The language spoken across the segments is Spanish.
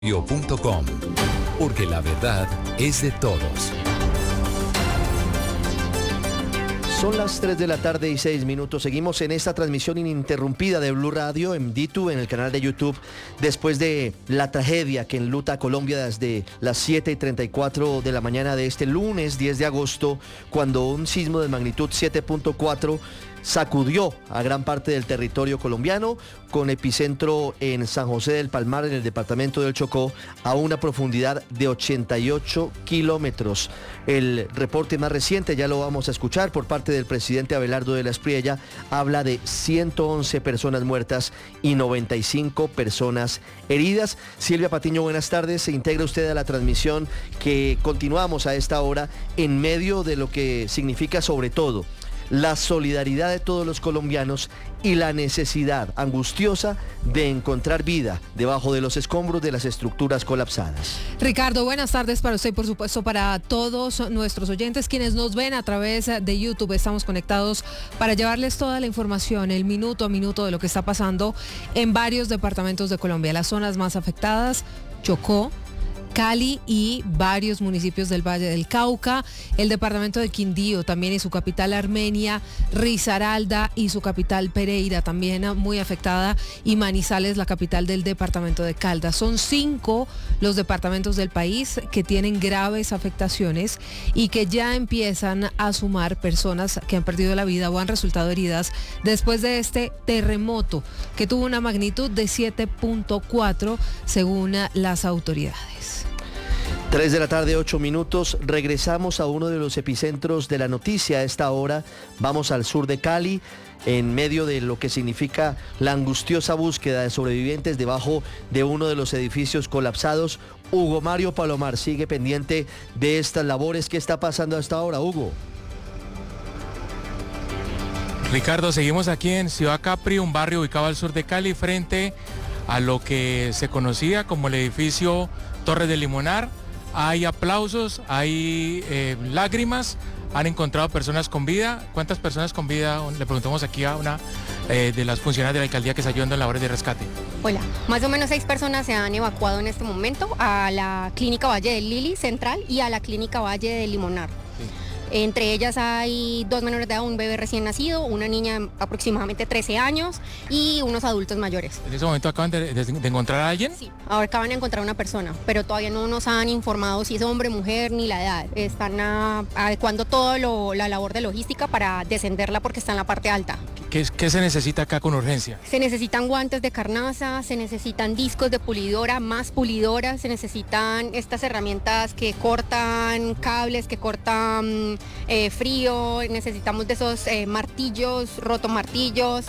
bluradio.com, porque la verdad es de todos. Son las 3 de la tarde y 6 minutos. Seguimos en esta transmisión ininterrumpida de Blue Radio en DITU, en el canal de YouTube, después de la tragedia que enluta a Colombia desde las 7:34 de la mañana de este lunes 10 de agosto, cuando un sismo de magnitud 7.4 sacudió a gran parte del territorio colombiano, con epicentro en San José del Palmar, en el departamento del Chocó, a una profundidad de 88 kilómetros. El reporte más reciente, ya lo vamos a escuchar, por parte del presidente Abelardo de la Espriella, habla de 111 personas muertas y 95 personas heridas. Silvia Patiño, buenas tardes. Se integra usted a la transmisión que continuamos a esta hora en medio de lo que significa, sobre todo, la solidaridad de todos los colombianos y la necesidad angustiosa de encontrar vida debajo de los escombros de las estructuras colapsadas. Ricardo, buenas tardes para usted y por supuesto para todos nuestros oyentes quienes nos ven a través de YouTube. Estamos conectados para llevarles toda la información, el minuto a minuto de lo que está pasando en varios departamentos de Colombia. Las zonas más afectadas: Chocó, Cali y varios municipios del Valle del Cauca, el departamento de Quindío también y su capital Armenia, Risaralda y su capital Pereira también muy afectada, y Manizales, la capital del departamento de Caldas. Son 5 los departamentos del país que tienen graves afectaciones y que ya empiezan a sumar personas que han perdido la vida o han resultado heridas después de este terremoto que tuvo una magnitud de 7.4 según las autoridades. 3 de la tarde, 8 minutos. Regresamos a uno de los epicentros de la noticia a esta hora. Vamos al sur de Cali, en medio de lo que significa la angustiosa búsqueda de sobrevivientes debajo de uno de los edificios colapsados. Hugo Mario Palomar sigue pendiente de estas labores. ¿Qué está pasando hasta ahora, Hugo? Ricardo, seguimos aquí en Ciudad Capri, un barrio ubicado al sur de Cali, frente a lo que se conocía como el edificio Torres del Limonar. Hay aplausos, hay lágrimas, han encontrado personas con vida. ¿Cuántas personas con vida? Le preguntamos aquí a una de las funcionarias de la alcaldía que está ayudando en labores de rescate. Hola, más o menos 6 personas se han evacuado en este momento a la Clínica Valle del Lili Central y a la Clínica Valle del Limonar. Sí. Entre ellas hay 2 menores de edad, un bebé recién nacido, una niña de aproximadamente 13 años y unos adultos mayores. ¿En ese momento acaban de encontrar a alguien? Sí, ahora acaban de encontrar a una persona, pero todavía no nos han informado si es hombre, mujer ni la edad. Están adecuando toda la labor de logística para descenderla porque está en la parte alta. ¿Qué se necesita acá con urgencia? Se necesitan guantes de carnaza, se necesitan discos de pulidora, más pulidoras, se necesitan estas herramientas que cortan cables, que cortan frío, necesitamos de esos martillos, rotomartillos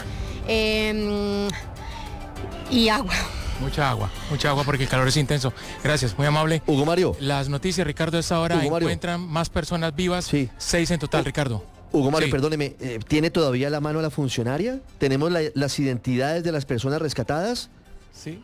y agua. Mucha agua porque el calor es intenso. Gracias, muy amable. Hugo Mario. Las noticias, Ricardo, a esta hora encuentran más personas vivas, sí. 6 en total, Ricardo. Hugo Mario, sí. Perdóneme, ¿tiene todavía la mano la funcionaria? ¿Tenemos las identidades de las personas rescatadas? Sí.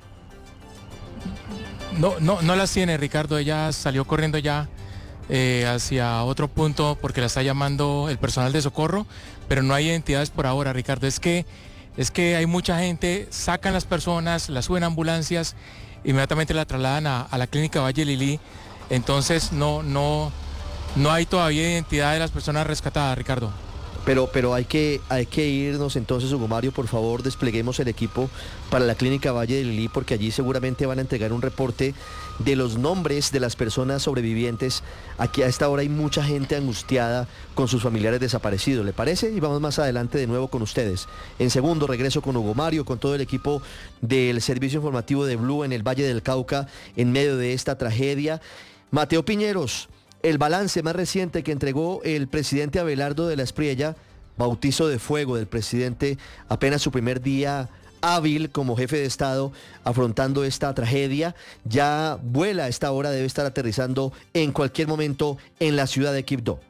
No las tiene, Ricardo. Ella salió corriendo ya hacia otro punto porque la está llamando el personal de socorro, pero no hay identidades por ahora, Ricardo. Es que hay mucha gente, sacan las personas, las suben a ambulancias, inmediatamente la trasladan a la clínica Valle Lili. Entonces no hay todavía identidad de las personas rescatadas, Ricardo. Pero hay que irnos entonces, Hugo Mario, por favor, despleguemos el equipo para la clínica Valle del Lili, porque allí seguramente van a entregar un reporte de los nombres de las personas sobrevivientes. Aquí a esta hora hay mucha gente angustiada con sus familiares desaparecidos, ¿le parece? Y vamos más adelante de nuevo con ustedes. En segundo, regreso con Hugo Mario, con todo el equipo del servicio informativo de Blue en el Valle del Cauca, en medio de esta tragedia. Mateo Piñeros, el balance más reciente que entregó el presidente Abelardo de la Espriella, bautizo de fuego del presidente, apenas su primer día hábil como jefe de Estado afrontando esta tragedia. Ya vuela a esta hora, debe estar aterrizando en cualquier momento en la ciudad de Quibdó.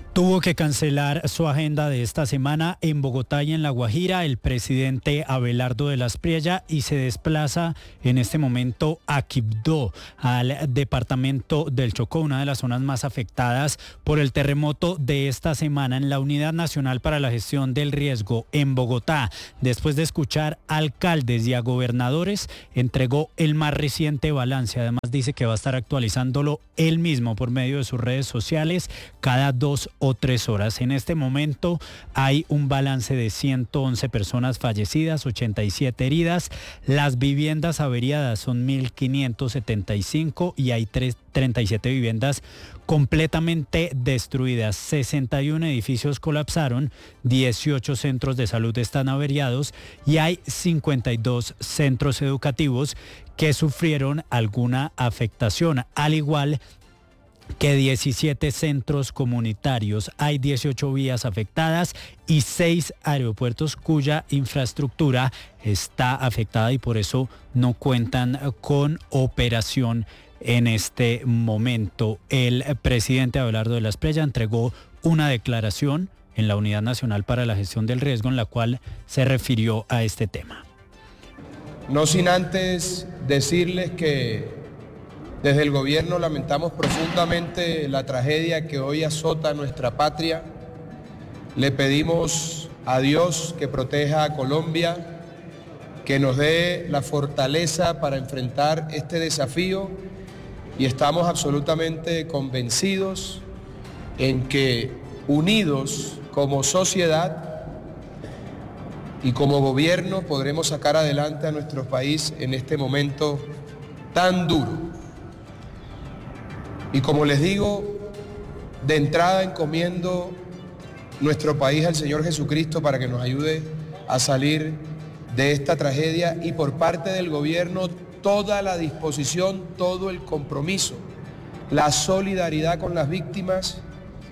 Tuvo que cancelar su agenda de esta semana en Bogotá y en La Guajira el presidente Abelardo de las Priella y se desplaza en este momento a Quibdó, al departamento del Chocó, una de las zonas más afectadas por el terremoto de esta semana. En la Unidad Nacional para la Gestión del Riesgo en Bogotá, después de escuchar a alcaldes y a gobernadores, entregó el más reciente balance. Además dice que va a estar actualizándolo él mismo por medio de sus redes sociales cada 2 o 3 horas. En este momento hay un balance de 111 personas fallecidas, 87 heridas. Las viviendas averiadas son 1.575 y hay 37 viviendas completamente destruidas. 61 edificios colapsaron, 18 centros de salud están averiados y hay 52 centros educativos que sufrieron alguna afectación, al igual que 17 centros comunitarios. Hay 18 vías afectadas y 6 aeropuertos cuya infraestructura está afectada y por eso no cuentan con operación en este momento. El presidente Abelardo de las Priella entregó una declaración en la Unidad Nacional para la Gestión del Riesgo en la cual se refirió a este tema. No sin antes decirles que desde el gobierno lamentamos profundamente la tragedia que hoy azota nuestra patria. Le pedimos a Dios que proteja a Colombia, que nos dé la fortaleza para enfrentar este desafío y estamos absolutamente convencidos en que unidos como sociedad y como gobierno podremos sacar adelante a nuestro país en este momento tan duro. Y como les digo, de entrada encomiendo nuestro país al Señor Jesucristo para que nos ayude a salir de esta tragedia y por parte del gobierno toda la disposición, todo el compromiso, la solidaridad con las víctimas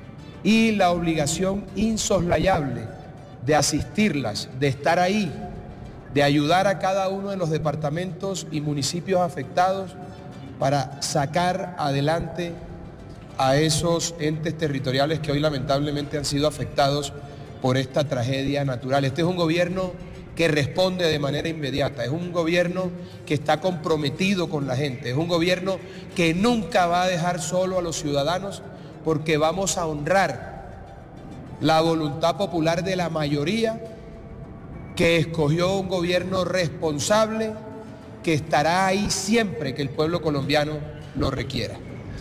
y la obligación insoslayable de asistirlas, de estar ahí, de ayudar a cada uno de los departamentos y municipios afectados para sacar adelante a esos entes territoriales que hoy lamentablemente han sido afectados por esta tragedia natural. Este es un gobierno que responde de manera inmediata, es un gobierno que está comprometido con la gente, es un gobierno que nunca va a dejar solo a los ciudadanos porque vamos a honrar la voluntad popular de la mayoría que escogió un gobierno responsable que estará ahí siempre que el pueblo colombiano lo requiera.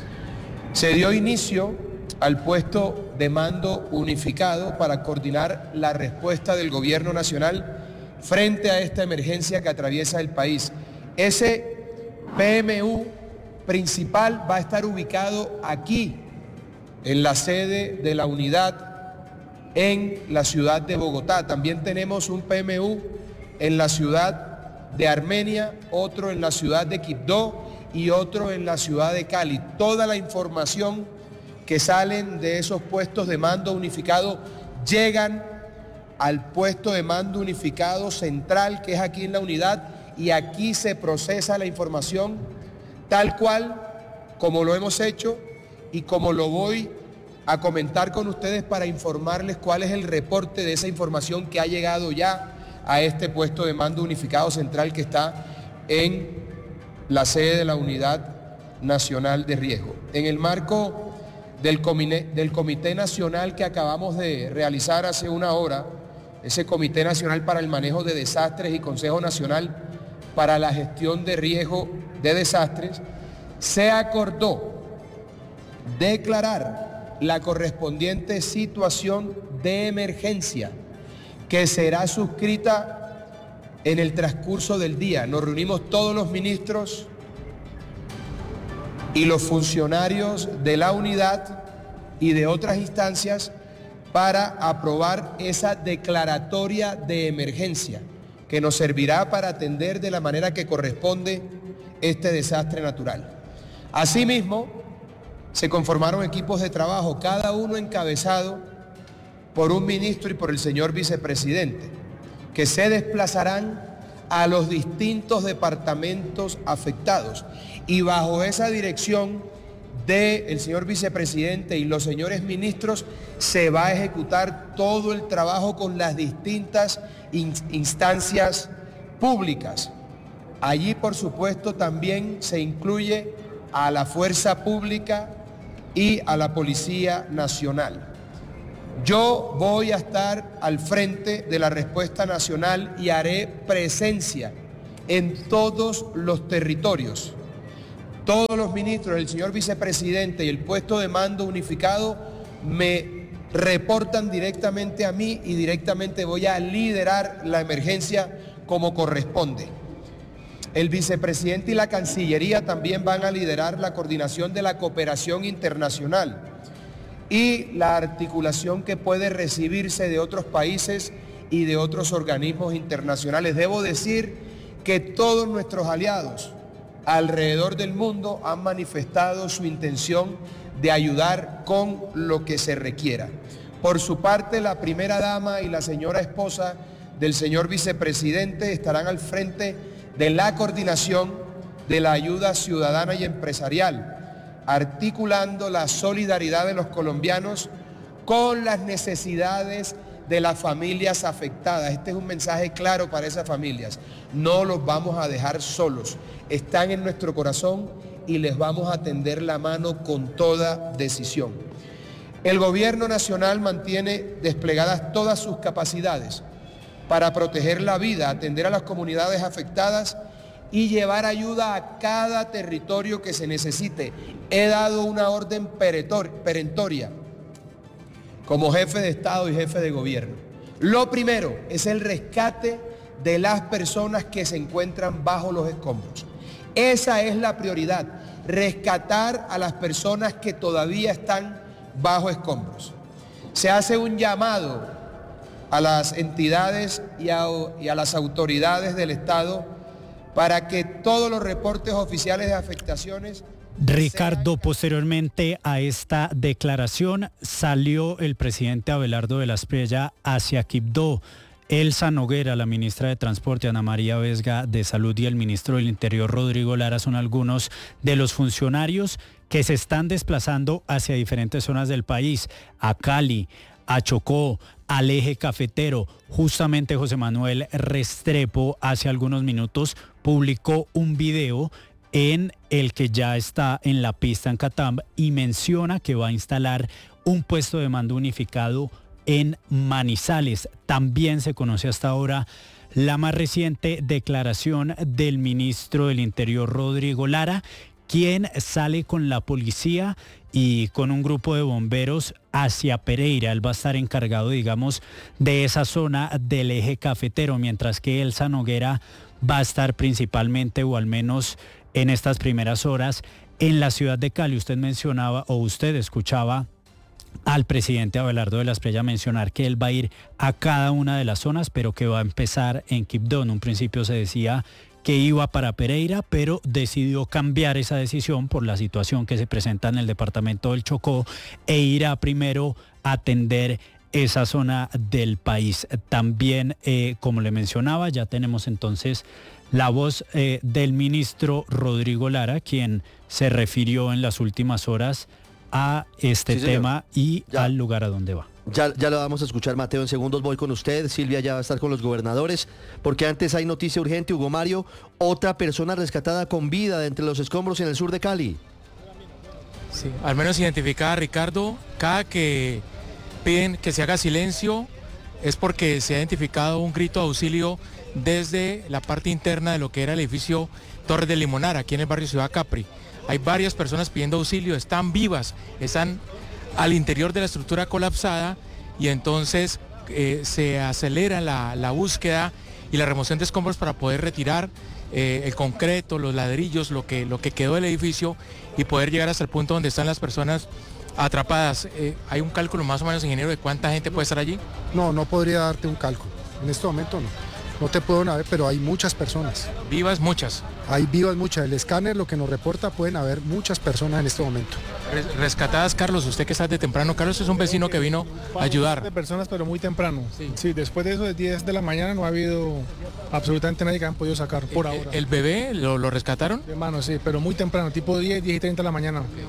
Se dio inicio al puesto de mando unificado para coordinar la respuesta del gobierno nacional frente a esta emergencia que atraviesa el país. Ese PMU principal va a estar ubicado aquí, en la sede de la unidad en la ciudad de Bogotá. También tenemos un PMU en la ciudad de Armenia, otro en la ciudad de Quibdó y otro en la ciudad de Cali. Toda la información que salen de esos puestos de mando unificado llegan al puesto de mando unificado central que es aquí en la unidad y aquí se procesa la información tal cual como lo hemos hecho y como lo voy a comentar con ustedes para informarles cuál es el reporte de esa información que ha llegado ya a este puesto de mando unificado central que está en la sede de la Unidad Nacional de Riesgo. En el marco del Comité Nacional que acabamos de realizar hace una hora, ese Comité Nacional para el Manejo de Desastres y Consejo Nacional para la Gestión de Riesgo de Desastres, se acordó declarar la correspondiente situación de emergencia que será suscrita en el transcurso del día. Nos reunimos todos los ministros y los funcionarios de la unidad y de otras instancias para aprobar esa declaratoria de emergencia que nos servirá para atender de la manera que corresponde este desastre natural. Asimismo, se conformaron equipos de trabajo, cada uno encabezado por un ministro y por el señor vicepresidente, que se desplazarán a los distintos departamentos afectados y bajo esa dirección del señor vicepresidente y los señores ministros, se va a ejecutar todo el trabajo con las distintas instancias públicas. Allí, por supuesto, también se incluye a la Fuerza Pública y a la Policía Nacional. Yo voy a estar al frente de la respuesta nacional y haré presencia en todos los territorios. Todos los ministros, el señor vicepresidente y el puesto de mando unificado me reportan directamente a mí y directamente voy a liderar la emergencia como corresponde. El vicepresidente y la Cancillería también van a liderar la coordinación de la cooperación internacional y la articulación que puede recibirse de otros países y de otros organismos internacionales. Debo decir que todos nuestros aliados alrededor del mundo han manifestado su intención de ayudar con lo que se requiera. Por su parte, la primera dama y la señora esposa del señor vicepresidente estarán al frente de la coordinación de la ayuda ciudadana y empresarial, articulando la solidaridad de los colombianos con las necesidades de las familias afectadas. Este es un mensaje claro para esas familias. No los vamos a dejar solos. Están en nuestro corazón y les vamos a tender la mano con toda decisión. El gobierno nacional mantiene desplegadas todas sus capacidades para proteger la vida, atender a las comunidades afectadas y llevar ayuda a cada territorio que se necesite. He dado una orden perentoria como jefe de Estado y jefe de gobierno. Lo primero es el rescate de las personas que se encuentran bajo los escombros. Esa es la prioridad, rescatar a las personas que todavía están bajo escombros. Se hace un llamado a las entidades y a las autoridades del Estado para que todos los reportes oficiales de afectaciones... Ricardo, posteriormente a esta declaración salió el presidente Abelardo de la Espriella hacia Quibdó. Elsa Noguera, la ministra de Transporte, Ana María Vesga de Salud y el ministro del Interior, Rodrigo Lara, son algunos de los funcionarios que se están desplazando hacia diferentes zonas del país, a Cali, a Chocó, al eje cafetero. Justamente José Manuel Restrepo hace algunos minutos publicó un video en el que ya está en la pista en Catam y menciona que va a instalar un puesto de mando unificado en Manizales. También se conoce hasta ahora la más reciente declaración del ministro del Interior, Rodrigo Lara, quien sale con la policía y con un grupo de bomberos hacia Pereira. Él va a estar encargado, digamos, de esa zona del eje cafetero, mientras que Elsa Noguera va a estar principalmente, o al menos en estas primeras horas, en la ciudad de Cali. Usted mencionaba, o usted escuchaba al presidente Abelardo de la Espriella mencionar que él va a ir a cada una de las zonas, pero que va a empezar en Quibdó. En un principio se decía que iba para Pereira, pero decidió cambiar esa decisión por la situación que se presenta en el departamento del Chocó e irá primero a atender esa zona del país. También, como le mencionaba, ya tenemos entonces la voz del ministro Rodrigo Lara, quien se refirió en las últimas horas a este tema y al lugar a donde va. Ya lo vamos a escuchar, Mateo, en segundos. Voy con usted. Silvia ya va a estar con los gobernadores, porque antes hay noticia urgente, Hugo Mario. Otra persona rescatada con vida de entre los escombros en el sur de Cali. Sí, al menos identificada, Ricardo. Cada que piden que se haga silencio es porque se ha identificado un grito de auxilio desde la parte interna de lo que era el edificio Torres del Limonar, aquí en el barrio Ciudad Capri. Hay varias personas pidiendo auxilio, están vivas, están al interior de la estructura colapsada y entonces se acelera la búsqueda y la remoción de escombros para poder retirar el concreto, los ladrillos, lo que quedó del edificio y poder llegar hasta el punto donde están las personas atrapadas. ¿Hay un cálculo más o menos, ingeniero, de cuánta gente puede estar allí? No podría darte un cálculo. En este momento no. No te puedo ver, pero hay muchas personas. ¿Vivas? Muchas. Hay vivas muchas. El escáner lo que nos reporta, pueden haber muchas personas en este momento. Rescatadas, Carlos, usted que está de temprano. Carlos es un vecino que vino a ayudar. De personas, pero muy temprano. Sí, después de eso, de 10 de la mañana, no ha habido absolutamente nadie que han podido sacar por ahora. ¿El bebé lo rescataron? Hermano, sí, pero muy temprano, tipo 10 y 30 de la mañana.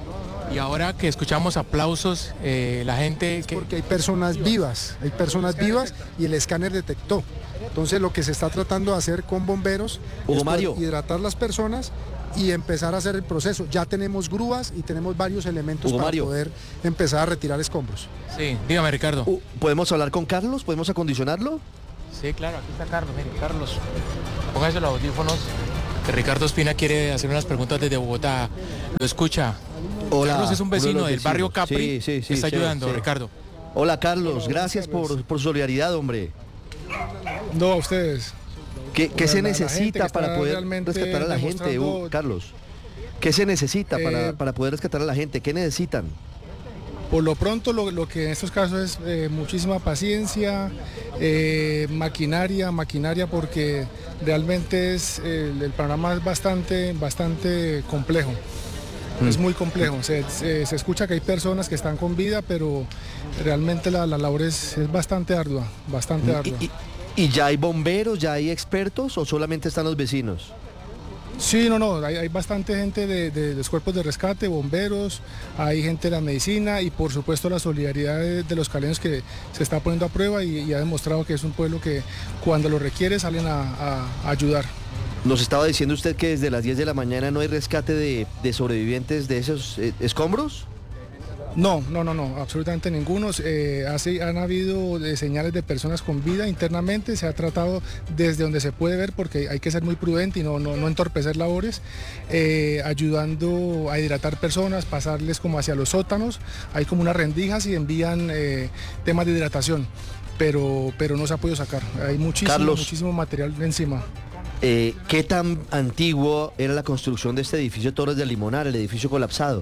Y ahora que escuchamos aplausos, la gente... Porque hay personas vivas y el escáner detectó. Entonces lo que se está tratando de hacer con bomberos Hugo es Mario. hidratar las personas y empezar a hacer el proceso. Ya tenemos grúas y tenemos varios elementos Hugo para Mario. poder empezar a retirar escombros. Sí, dígame, Ricardo. ¿Podemos hablar con Carlos? ¿Podemos acondicionarlo? Sí, claro, aquí está Carlos. Mire, Carlos, póngase los audífonos, que Ricardo Espina quiere hacer unas preguntas desde Bogotá. Lo escucha. Hola. Carlos es un uno de vecino los del barrio vecinos. Capri. Sí, que está ayudando, sí. Ricardo. Hola, Carlos. Gracias por su solidaridad, hombre. No, a ustedes. ¿Qué se La gente necesita que para está poder realmente rescatar a la gente, demostrando- Carlos? ¿Qué se necesita para poder rescatar a la gente? ¿Qué necesitan? Por lo pronto lo que en estos casos es muchísima paciencia, maquinaria porque realmente el panorama es bastante complejo. Es muy complejo. Se escucha que hay personas que están con vida, pero realmente la labor es bastante ardua, bastante ardua. ¿Y ya hay bomberos, ya hay expertos o solamente están los vecinos? Sí, no, hay bastante gente de los cuerpos de rescate, bomberos, hay gente de la medicina y por supuesto la solidaridad de los caleños que se está poniendo a prueba y ha demostrado que es un pueblo que cuando lo requiere salen a ayudar. Nos estaba diciendo usted que desde las 10 de la mañana no hay rescate de sobrevivientes de esos escombros. No, absolutamente ninguno. Han habido señales de personas con vida internamente, se ha tratado desde donde se puede ver porque hay que ser muy prudente y no entorpecer labores, ayudando a hidratar personas, pasarles como hacia los sótanos, hay como unas rendijas y envían temas de hidratación, pero no se ha podido sacar, hay muchísimo material encima. ¿Qué tan antiguo era la construcción de este edificio Torres del Limonar, el edificio colapsado?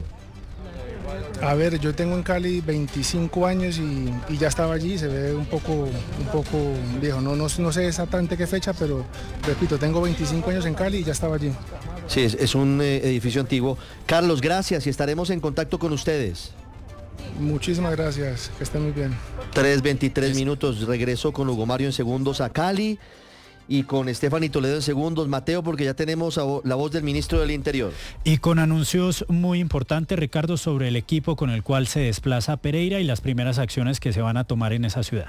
A ver, yo tengo en Cali 25 años y ya estaba allí, se ve un poco viejo, no sé exactamente qué fecha, pero repito, tengo 25 años en Cali y ya estaba allí. Sí, es un edificio antiguo. Carlos, gracias y estaremos en contacto con ustedes. Muchísimas gracias, que estén muy bien. 3:23 minutos, regreso con Hugo Mario en segundos a Cali y con Estefany Toledo en segundos. Mateo, porque ya tenemos la voz del ministro del Interior. Y con anuncios muy importantes, Ricardo, sobre el equipo con el cual se desplaza a Pereira y las primeras acciones que se van a tomar en esa ciudad.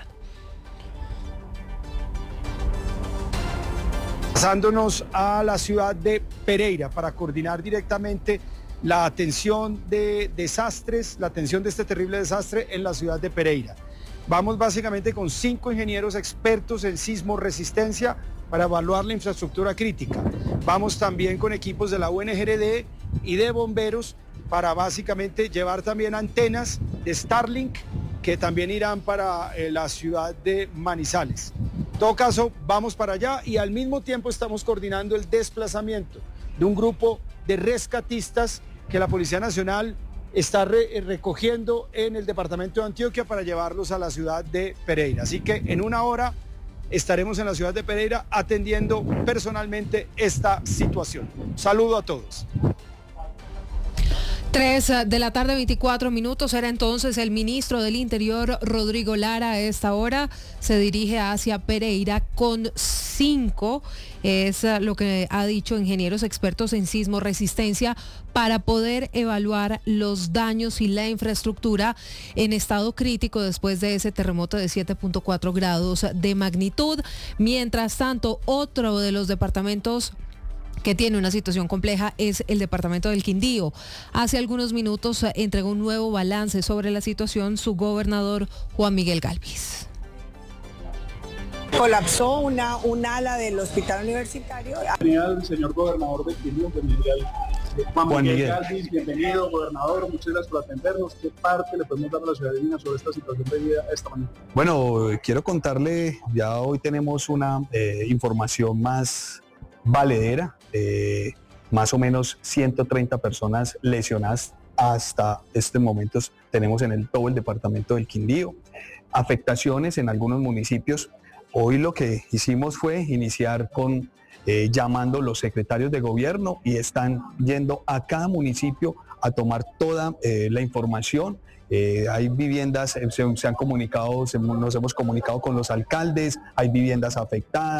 Pasándonos a la ciudad de Pereira para coordinar directamente la atención de desastres, la atención de este terrible desastre en la ciudad de Pereira. Vamos básicamente con 5 ingenieros expertos en sismo resistencia para evaluar la infraestructura crítica. Vamos también con equipos de la UNGRD y de bomberos para básicamente llevar también antenas de Starlink que también irán para la ciudad de Manizales. En todo caso, vamos para allá y al mismo tiempo estamos coordinando el desplazamiento de un grupo de rescatistas que la Policía Nacional está recogiendo en el departamento de Antioquia para llevarlos a la ciudad de Pereira. Así que en una hora estaremos en la ciudad de Pereira atendiendo personalmente esta situación. Saludo a todos. 3 de la tarde, 24 minutos. Era entonces el ministro del Interior, Rodrigo Lara. A esta hora se dirige hacia Pereira con 5, es lo que ha dicho ingenieros expertos en sismo resistencia, para poder evaluar los daños y la infraestructura en estado crítico después de ese terremoto de 7.4 grados de magnitud. Mientras tanto, otro de los departamentos que tiene una situación compleja es el departamento del Quindío. Hace algunos minutos entregó un nuevo balance sobre la situación su gobernador Juan Miguel Gálvez. Colapsó un ala del hospital universitario. Al señor gobernador del Quindío, Juan Miguel Gálvez, bienvenido, gobernador, muchas gracias por atendernos. ¿Qué parte le podemos dar a la ciudadanía sobre esta situación de vida esta mañana? Bueno, quiero contarle, ya hoy tenemos una información más valedera, más o menos 130 personas lesionadas hasta este momento tenemos en todo el departamento del Quindío. Afectaciones en algunos municipios. Hoy lo que hicimos fue iniciar con llamando los secretarios de gobierno y están yendo a cada municipio a tomar toda la información. Hay viviendas, se han comunicado, nos hemos comunicado con los alcaldes, hay viviendas afectadas,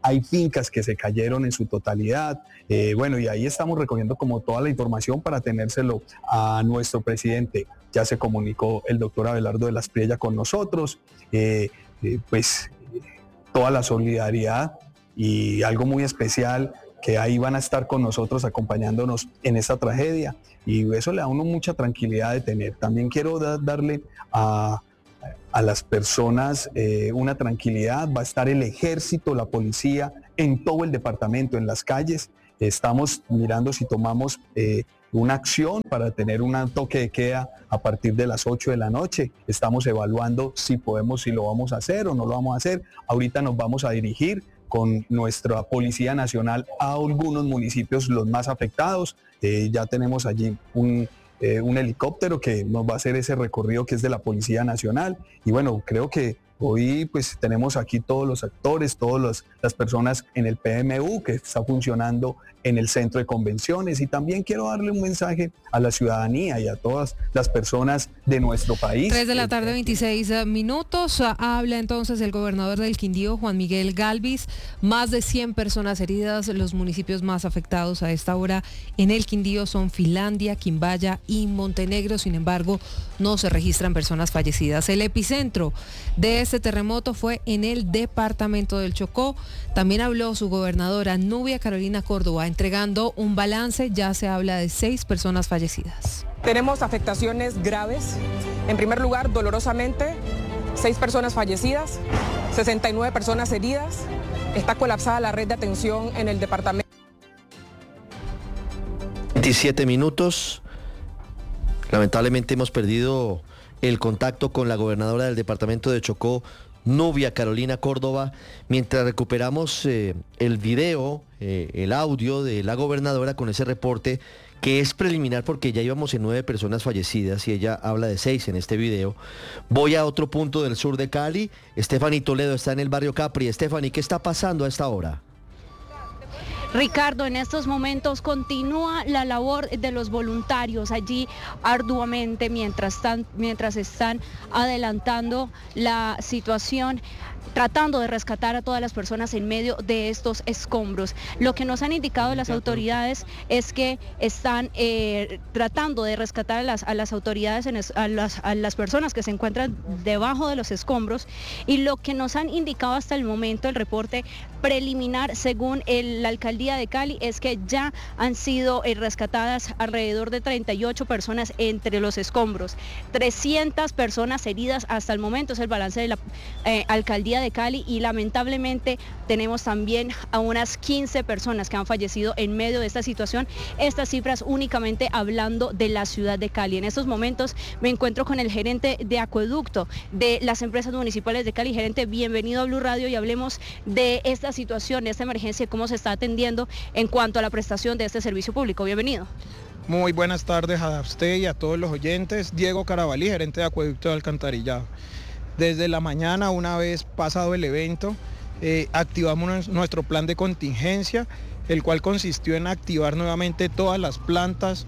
hay fincas que se cayeron en su totalidad. Bueno, y ahí estamos recogiendo como toda la información para tenérselo a nuestro presidente. Ya se comunicó el doctor Abelardo de las Priella con nosotros, pues toda la solidaridad y algo muy especial, que ahí van a estar con nosotros acompañándonos en esta tragedia, y eso le da a uno mucha tranquilidad de tener. También quiero darle a las personas una tranquilidad. Va a estar el ejército, la policía en todo el departamento, en las calles. Estamos mirando si tomamos una acción para tener un toque de queda a partir de las 8 de la noche. Estamos evaluando si podemos, si lo vamos a hacer o no lo vamos a hacer. Ahorita nos vamos a dirigir con nuestra Policía Nacional a algunos municipios los más afectados. Ya tenemos allí un helicóptero que nos va a hacer ese recorrido, que es de la Policía Nacional. Y bueno, creo que hoy pues tenemos aquí todos los actores, todas las personas en el PMU que está funcionando en el centro de convenciones, y también quiero darle un mensaje a la ciudadanía y a todas las personas de nuestro país. 3 de la tarde, 26 minutos. Habla entonces el gobernador del Quindío, Juan Miguel Galvis. Más de 100 personas heridas. Los municipios más afectados a esta hora en el Quindío son Finlandia, Quimbaya y Montenegro. Sin embargo, no se registran personas fallecidas. El epicentro de este terremoto fue en el departamento del Chocó. También habló su gobernadora Nubia Carolina Córdoba, entregando un balance. Ya se habla de 6 personas fallecidas. Tenemos afectaciones graves. En primer lugar, dolorosamente, 6 personas fallecidas, 69 personas heridas. Está colapsada la red de atención en el departamento. 27 minutos. Lamentablemente hemos perdido el contacto con la gobernadora del departamento de Chocó, Nubia Carolina Córdoba, mientras recuperamos el video, el audio de la gobernadora con ese reporte que es preliminar, porque ya íbamos en 9 personas fallecidas y ella habla de 6 en este video. Voy a otro punto del sur de Cali. Stephanie Toledo está en el barrio Capri. Stephanie, ¿qué está pasando a esta hora? Ricardo, en estos momentos continúa la labor de los voluntarios allí arduamente mientras están adelantando la situación, tratando de rescatar a todas las personas en medio de estos escombros. Lo que nos han indicado las autoridades es que están tratando de rescatar a las autoridades, a las personas que se encuentran debajo de los escombros, y lo que nos han indicado hasta el momento, el reporte preliminar según la alcaldía de Cali, es que ya han sido rescatadas alrededor de 38 personas entre los escombros, 300 personas heridas hasta el momento, es el balance de la alcaldía de Cali, y lamentablemente tenemos también a unas 15 personas que han fallecido en medio de esta situación. Estas cifras únicamente hablando de la ciudad de Cali. En estos momentos me encuentro con el gerente de acueducto de las empresas municipales de Cali. Gerente, bienvenido a Blue Radio y hablemos de esta situación, de esta emergencia y cómo se está atendiendo en cuanto a la prestación de este servicio público. Bienvenido. Muy buenas tardes a usted y a todos los oyentes. Diego Carabalí, gerente de acueducto de Alcantarillado. Desde la mañana, una vez pasado el evento, activamos nuestro plan de contingencia, el cual consistió en activar nuevamente todas las plantas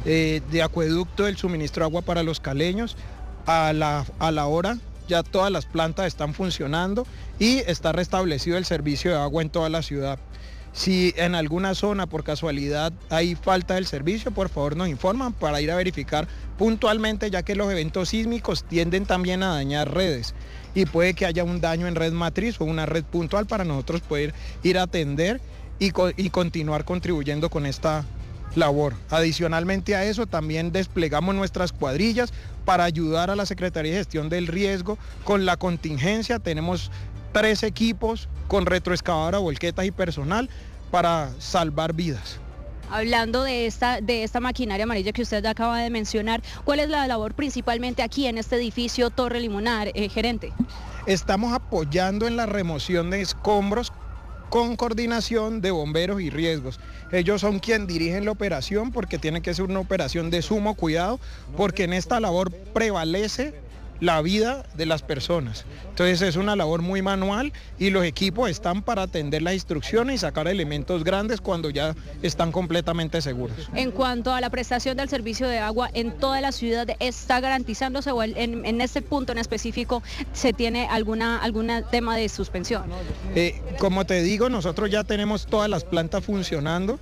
de acueducto del suministro de agua para los caleños. A la hora ya todas las plantas están funcionando y está restablecido el servicio de agua en toda la ciudad. Si en alguna zona por casualidad hay falta del servicio, por favor nos informan para ir a verificar puntualmente, ya que los eventos sísmicos tienden también a dañar redes y puede que haya un daño en red matriz o una red puntual para nosotros poder ir a atender y continuar contribuyendo con esta labor. Adicionalmente a eso, también desplegamos nuestras cuadrillas para ayudar a la Secretaría de Gestión del Riesgo con la contingencia. Tenemos 3 equipos con retroexcavadora, volquetas y personal para salvar vidas. Hablando de esta maquinaria amarilla que usted acaba de mencionar, ¿cuál es la labor principalmente aquí en este edificio Torre Limonar, gerente? Estamos apoyando en la remoción de escombros con coordinación de bomberos y riesgos. Ellos son quienes dirigen la operación porque tiene que ser una operación de sumo cuidado, porque en esta labor prevalece la vida de las personas. Entonces es una labor muy manual y los equipos están para atender las instrucciones y sacar elementos grandes cuando ya están completamente seguros. En cuanto a la prestación del servicio de agua en toda la ciudad, ¿está garantizándose o en este punto en específico se tiene algún tema de suspensión? Como te digo, nosotros ya tenemos todas las plantas funcionando.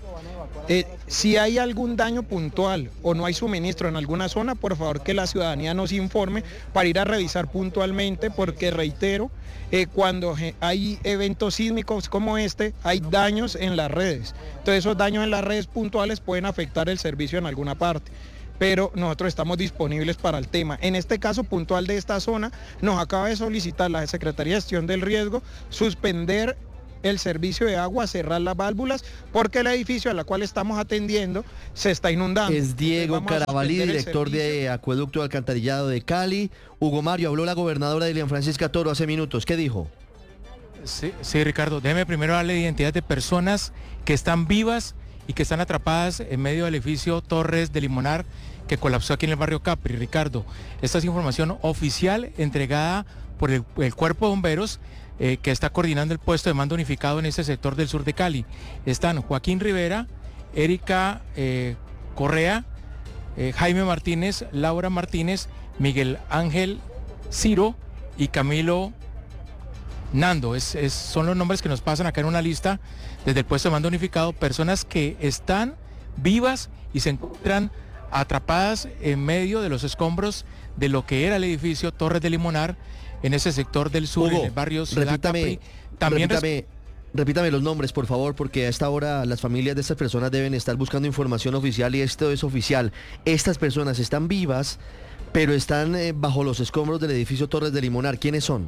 Si hay algún daño puntual o no hay suministro en alguna zona, por favor que la ciudadanía nos informe para ir a revisar puntualmente, porque reitero, cuando hay eventos sísmicos como este, hay daños en las redes. Entonces esos daños en las redes puntuales pueden afectar el servicio en alguna parte, pero nosotros estamos disponibles para el tema. En este caso puntual de esta zona, nos acaba de solicitar la Secretaría de Gestión del Riesgo suspender el servicio de agua, cerrar las válvulas, porque el edificio al cual estamos atendiendo se está inundando. Es Diego Carabalí, director de Acueducto de Alcantarillado de Cali. Hugo Mario, habló la gobernadora Dilian Francisca Toro hace minutos. ¿Qué dijo? Sí, Ricardo, déjeme primero darle identidad de personas que están vivas y que están atrapadas en medio del edificio Torres de Limonar que colapsó aquí en el barrio Capri. Ricardo, esta es información oficial entregada por el Cuerpo de Bomberos, que está coordinando el puesto de mando unificado en este sector del sur de Cali. Están Joaquín Rivera, Erika Correa, Jaime Martínez, Laura Martínez, Miguel Ángel Ciro y Camilo Nando. Son los nombres que nos pasan acá en una lista desde el puesto de mando unificado, personas que están vivas y se encuentran atrapadas en medio de los escombros de lo que era el edificio Torres de Limonar, en ese sector del sur, Hugo, en el barrio Ciudad Capri. Repítame los nombres, por favor, porque a esta hora las familias de estas personas deben estar buscando información oficial y esto es oficial. Estas personas están vivas, pero están bajo los escombros del edificio Torres de Limonar. ¿Quiénes son?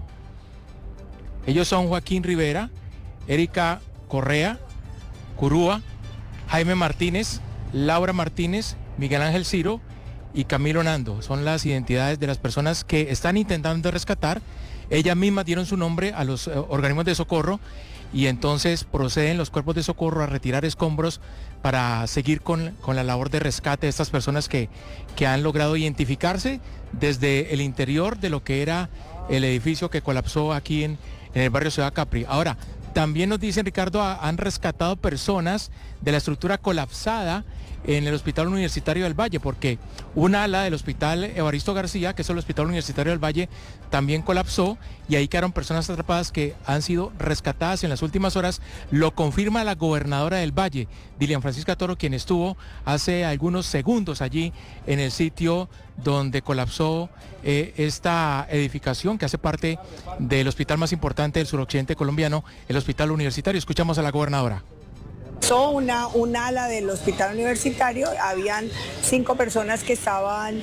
Ellos son Joaquín Rivera, Erika Correa, Curúa, Jaime Martínez, Laura Martínez, Miguel Ángel Ciro y Camilo Nando. Son las identidades de las personas que están intentando rescatar. Ellas mismas dieron su nombre a los organismos de socorro y entonces proceden los cuerpos de socorro a retirar escombros para seguir con la labor de rescate de estas personas que han logrado identificarse desde el interior de lo que era el edificio que colapsó aquí en el barrio Ciudad Capri. Ahora, también nos dicen, Ricardo, han rescatado personas de la estructura colapsada en el Hospital Universitario del Valle, porque una ala del Hospital Evaristo García, que es el Hospital Universitario del Valle, también colapsó y ahí quedaron personas atrapadas que han sido rescatadas en las últimas horas. Lo confirma la gobernadora del Valle, Dilian Francisca Toro, quien estuvo hace algunos segundos allí en el sitio donde colapsó esta edificación que hace parte del hospital más importante del suroccidente colombiano, el Hospital Universitario. Escuchamos a la gobernadora. Un ala del hospital universitario, habían 5 personas que estaban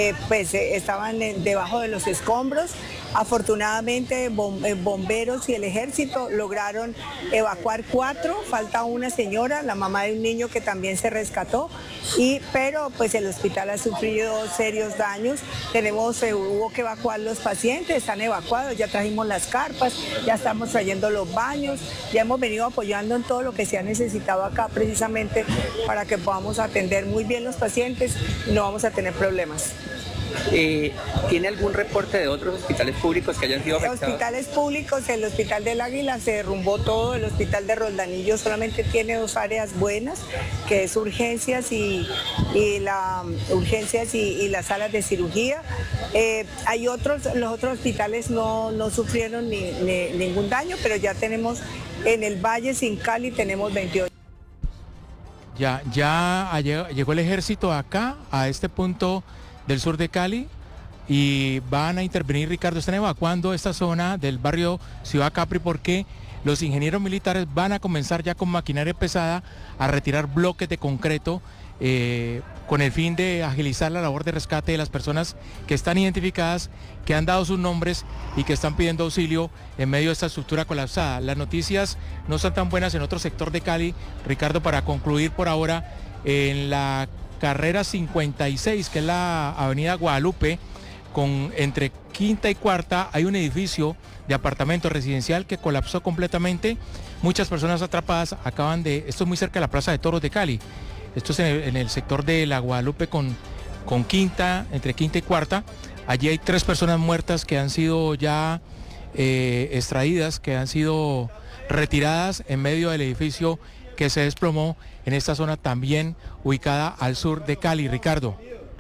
debajo de los escombros. Afortunadamente bomberos y el ejército lograron evacuar 4, falta una señora, la mamá de un niño que también se rescató, pero pues el hospital ha sufrido serios daños. Hubo que evacuar los pacientes, están evacuados, ya trajimos las carpas, ya estamos trayendo los baños, ya hemos venido apoyando en todo lo que se ha necesitado acá precisamente para que podamos atender muy bien los pacientes y no vamos a tener problemas. ¿Tiene algún reporte de otros hospitales públicos que hayan sido afectados? Hospitales públicos, el Hospital del Águila se derrumbó todo, el Hospital de Roldanillo solamente tiene 2 áreas buenas, que es urgencias y las salas de cirugía. Los otros hospitales no sufrieron ningún daño, pero ya tenemos en el Valle, sin Cali, tenemos 28. Ya llegó el ejército acá, a este punto del sur de Cali, y van a intervenir, Ricardo, están evacuando esta zona del barrio Ciudad Capri porque los ingenieros militares van a comenzar ya con maquinaria pesada a retirar bloques de concreto con el fin de agilizar la labor de rescate de las personas que están identificadas, que han dado sus nombres y que están pidiendo auxilio en medio de esta estructura colapsada. Las noticias no son tan buenas en otro sector de Cali, Ricardo, para concluir por ahora. En la carrera 56, que es la avenida Guadalupe, entre Quinta y Cuarta, hay un edificio de apartamento residencial que colapsó completamente. Muchas personas atrapadas esto es muy cerca de la Plaza de Toros de Cali. Esto es en el sector de la Guadalupe con Quinta, entre Quinta y Cuarta. Allí hay 3 personas muertas que han sido ya extraídas, que han sido retiradas en medio del edificio que se desplomó en esta zona también ubicada al sur de Cali. Ricardo.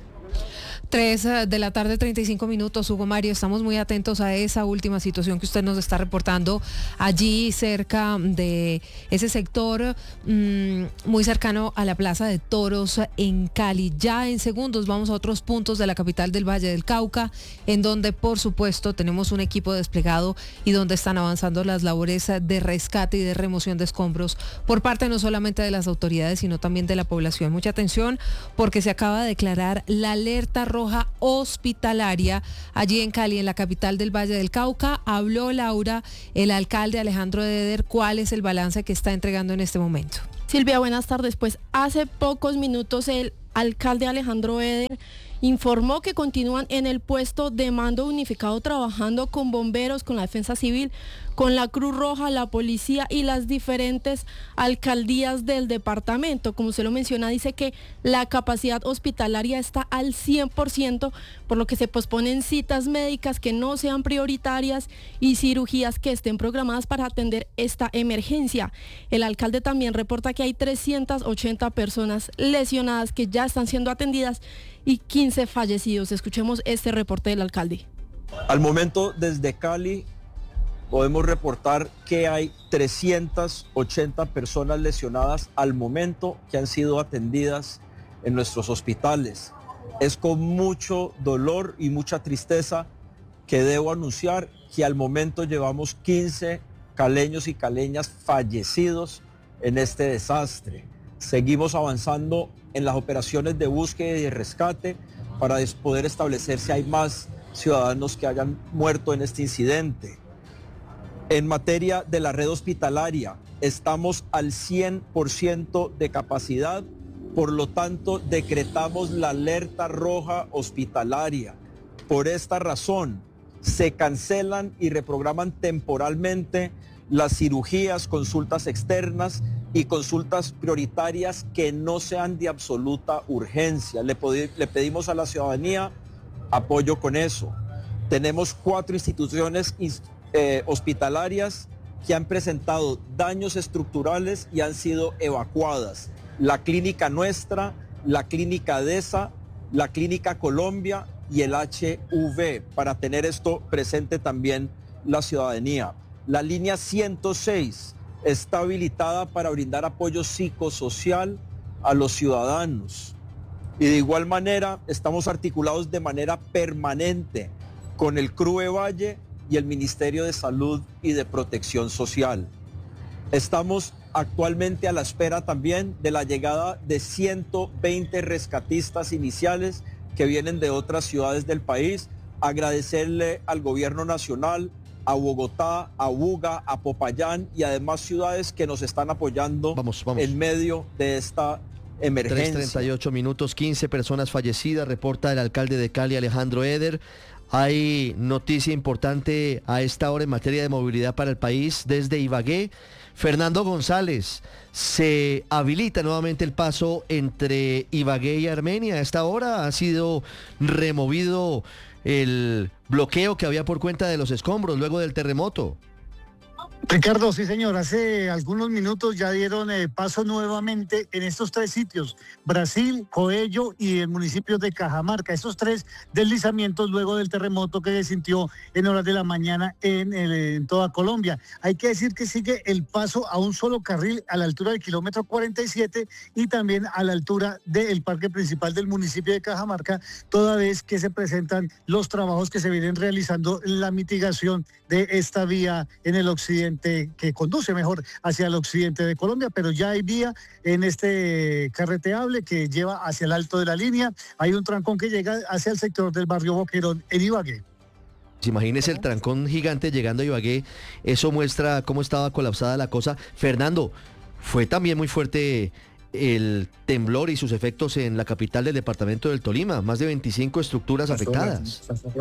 3 de la tarde, 35 minutos, Hugo Mario, estamos muy atentos a esa última situación que usted nos está reportando allí cerca de ese sector muy cercano a la Plaza de Toros en Cali. Ya en segundos vamos a otros puntos de la capital del Valle del Cauca, en donde por supuesto tenemos un equipo desplegado y donde están avanzando las labores de rescate y de remoción de escombros por parte no solamente de las autoridades, sino también de la población. Mucha atención porque se acaba de declarar la alerta roja hospitalaria allí en Cali, en la capital del Valle del Cauca. Habló Laura, el alcalde Alejandro Eder. ¿Cuál es el balance que está entregando en este momento? Silvia, buenas tardes. Pues hace pocos minutos el alcalde Alejandro Eder informó que continúan en el puesto de mando unificado trabajando con bomberos, con la defensa civil, con la Cruz Roja, la policía y las diferentes alcaldías del departamento. Como usted lo menciona, dice que la capacidad hospitalaria está al 100%, por lo que se posponen citas médicas que no sean prioritarias y cirugías que estén programadas para atender esta emergencia. El alcalde también reporta que hay 380 personas lesionadas que ya están siendo atendidas y 15 fallecidos. Escuchemos este reporte del alcalde. Al momento, desde Cali, podemos reportar que hay 380 personas lesionadas al momento que han sido atendidas en nuestros hospitales. Es con mucho dolor y mucha tristeza que debo anunciar que al momento llevamos 15 caleños y caleñas fallecidos en este desastre. Seguimos avanzando en las operaciones de búsqueda y de rescate para poder establecer si hay más ciudadanos que hayan muerto en este incidente. En materia de la red hospitalaria, estamos al 100% de capacidad, por lo tanto decretamos la alerta roja hospitalaria. Por esta razón, se cancelan y reprograman temporalmente las cirugías, consultas externas y consultas prioritarias que no sean de absoluta urgencia. Le pedimos a la ciudadanía apoyo con eso. Tenemos 4 instituciones hospitalarias que han presentado daños estructurales y han sido evacuadas. La Clínica Nuestra, la Clínica DESA, la Clínica Colombia y el HV, para tener esto presente también la ciudadanía. La línea 106 está habilitada para brindar apoyo psicosocial a los ciudadanos. Y de igual manera estamos articulados de manera permanente con el CRUE Valle y el Ministerio de Salud y de Protección Social. Estamos actualmente a la espera también de la llegada de 120 rescatistas iniciales que vienen de otras ciudades del país. Agradecerle al gobierno nacional, a Bogotá, a Buga, a Popayán y además ciudades que nos están apoyando en medio de esta emergencia. 3:38 minutos, 15 personas fallecidas, reporta el alcalde de Cali, Alejandro Eder. Hay noticia importante a esta hora en materia de movilidad para el país desde Ibagué. Fernando González, se habilita nuevamente el paso entre Ibagué y Armenia. A esta hora ha sido removido el bloqueo que había por cuenta de los escombros luego del terremoto. Ricardo, sí señor, hace algunos minutos ya dieron paso nuevamente en estos 3 sitios, Brasil, Coello y el municipio de Cajamarca, estos 3 deslizamientos luego del terremoto que se sintió en horas de la mañana en toda Colombia. Hay que decir que sigue el paso a un solo carril a la altura del kilómetro 47 y también a la altura del parque principal del municipio de Cajamarca, toda vez que se presentan los trabajos que se vienen realizando en la mitigación de esta vía en el occidente, que conduce mejor hacia el occidente de Colombia, pero ya hay vía en este carreteable que lleva hacia el alto de la línea. Hay un trancón que llega hacia el sector del barrio Boquerón en Ibagué. Imagínese el trancón gigante llegando a Ibagué, eso muestra cómo estaba colapsada la cosa. Fernando, fue también muy fuerte el temblor y sus efectos en la capital del departamento del Tolima, más de 25 estructuras afectadas.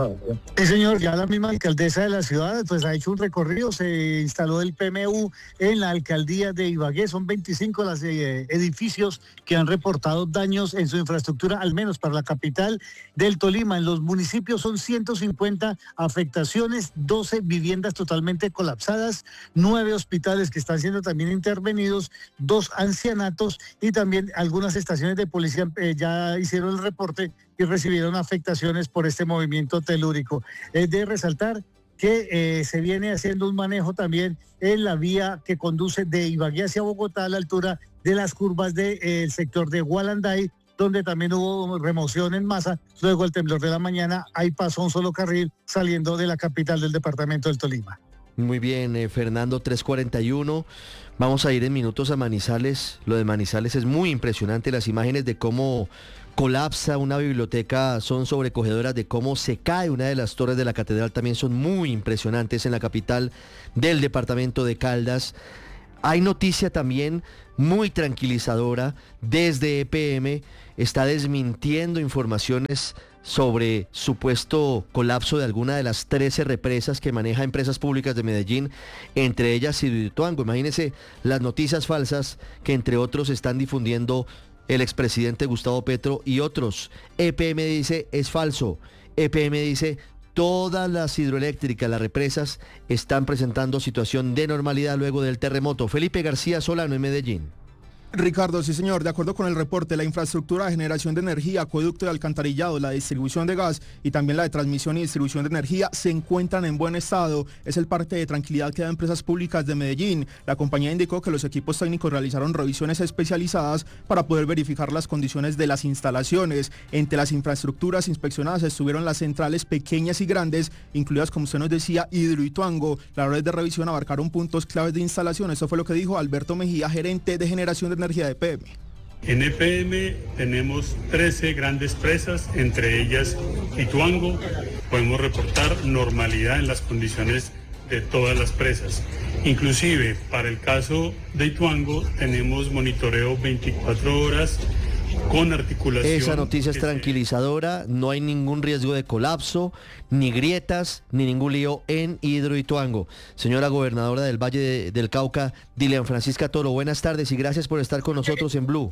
Sí, señor, ya la misma alcaldesa de la ciudad pues ha hecho un recorrido, se instaló el PMU en la alcaldía de Ibagué, son 25 los edificios que han reportado daños en su infraestructura, al menos para la capital del Tolima. En los municipios son 150 afectaciones, 12 viviendas totalmente colapsadas, 9 hospitales que están siendo también intervenidos, 2 ancianatos y también algunas estaciones de policía ya hicieron el reporte y recibieron afectaciones por este movimiento telúrico. Es de resaltar que se viene haciendo un manejo también en la vía que conduce de Ibagué hacia Bogotá a la altura de las curvas del sector de Gualanday, donde también hubo remoción en masa. Luego el temblor de la mañana, ahí pasó un solo carril saliendo de la capital del departamento del Tolima. Muy bien, Fernando, 3:41. Vamos a ir en minutos a Manizales. Lo de Manizales es muy impresionante. Las imágenes de cómo colapsa una biblioteca son sobrecogedoras, de cómo se cae una de las torres de la catedral también son muy impresionantes en la capital del departamento de Caldas. Hay noticia también muy tranquilizadora desde EPM, está desmintiendo informaciones sobre supuesto colapso de alguna de las 13 represas que maneja Empresas Públicas de Medellín, entre ellas Hidroituango. Imagínense las noticias falsas que entre otros están difundiendo el expresidente Gustavo Petro y otros. EPM dice es falso, EPM dice todas las hidroeléctricas, las represas están presentando situación de normalidad luego del terremoto. Felipe García Solano en Medellín. Ricardo, sí señor, de acuerdo con el reporte, la infraestructura de generación de energía, acueducto de alcantarillado, la distribución de gas y también la de transmisión y distribución de energía se encuentran en buen estado. Es el parte de tranquilidad que da Empresas Públicas de Medellín. La compañía indicó que los equipos técnicos realizaron revisiones especializadas para poder verificar las condiciones de las instalaciones. Entre las infraestructuras inspeccionadas estuvieron las centrales pequeñas y grandes, incluidas, como usted nos decía, Hidroituango. Las labores de revisión abarcaron puntos claves de instalación. Esto fue lo que dijo Alberto Mejía, gerente de generación de energía de EPM. En EPM tenemos 13 grandes presas, entre ellas Ituango. Podemos reportar normalidad en las condiciones de todas las presas. Inclusive para el caso de Ituango tenemos monitoreo 24 horas con articulación. Esa noticia es tranquilizadora, no hay ningún riesgo de colapso, ni grietas, ni ningún lío en Hidroituango. Señora gobernadora del Valle del Cauca, Dilian Francisca Toro, buenas tardes y gracias por estar con nosotros en Blue.